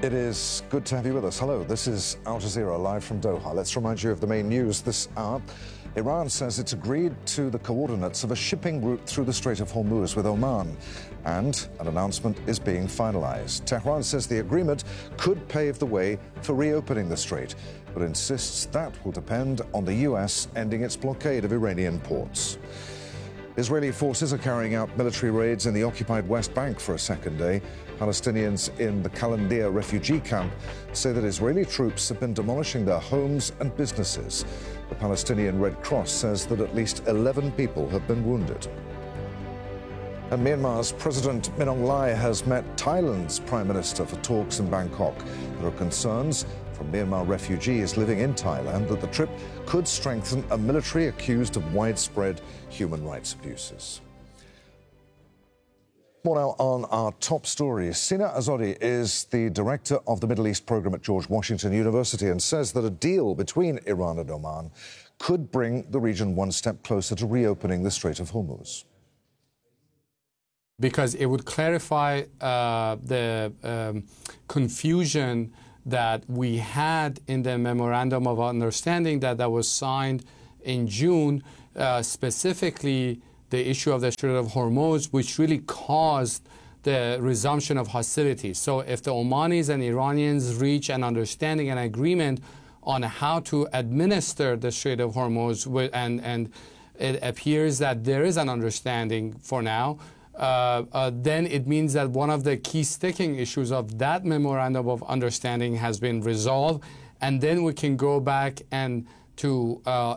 It is good to have you with us. Hello, this is Al Jazeera live from Doha. Let's remind you of the main news this hour. Iran says it's agreed to the coordinates of a shipping route through the Strait of Hormuz with Oman, and an announcement is being finalized. Tehran says the agreement could pave the way for reopening the strait, but insists that will depend on the US ending its blockade of Iranian ports. Israeli forces are carrying out military raids in the occupied West Bank for a second day. Palestinians in the Kalandia refugee camp say that Israeli troops have been demolishing their homes and businesses. The Palestinian Red Cross says that at least 11 people have been wounded. And Myanmar's President Min Aung Hlaing has met Thailand's Prime Minister for talks in Bangkok. There are concerns from Myanmar refugees living in Thailand that the trip could strengthen a military accused of widespread human rights abuses. More now on our top stories. Sina Azodi is the director of the Middle East program at George Washington University and says that a deal between Iran and Oman could bring the region one step closer to reopening the Strait of Hormuz. Because it would clarify the confusion that we had in the Memorandum of Understanding that was signed in June, specifically the issue of the Strait of Hormuz, which really caused the resumption of hostilities. So if the Omanis and Iranians reach an understanding and agreement on how to administer the Strait of Hormuz, and it appears that there is an understanding for now, then it means that one of the key sticking issues of that Memorandum of Understanding has been resolved, and then we can go back and to